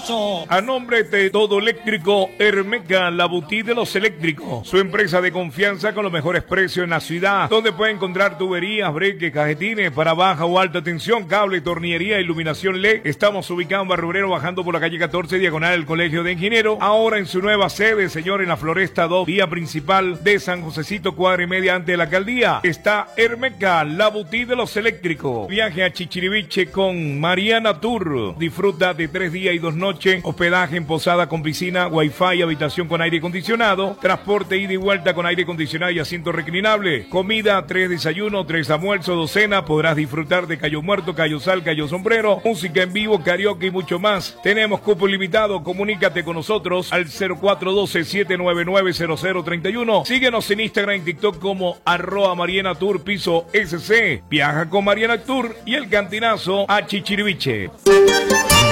fabuloso. A nombre de Todo Eléctrico, Hermeca, la boutique de los eléctricos. Su empresa de confianza con los mejores precios en la ciudad, donde puede encontrar tuberías, breques, cajetines para baja o alta tensión, cable, tornillería, iluminación LED. Estamos ubicados en Barrio Obrero, bajando por la calle 14, diagonal al Colegio de Ingenieros. Ahora en su nueva sede, señor, en la Floresta 2, vía principal de San Josecito, cuadra y media ante la alcaldía. Está Hermeca, la boutique de los eléctricos. Viaje a Chichiriviche con Mariana Tour. Disfruta de 3 días y 2 noches. Hospedaje en posada con piscina, wifi, habitación con aire acondicionado. Transporte ida y vuelta con aire acondicionado y asiento reclinable. Comida, 3 desayunos, 3 almuerzos, 2 cenas. Podrás disfrutar de Cayo Muerto, Cayo Sal, Cayo Sombrero. Música en vivo, karaoke y mucho más. Tenemos cupo limitado. Comunícate con nosotros al 0412-799-0031. Síguenos en Instagram y TikTok como @Mariana Tour piso SC. Viaja con Mariana Tour y el cantinazo a Chichiriviche.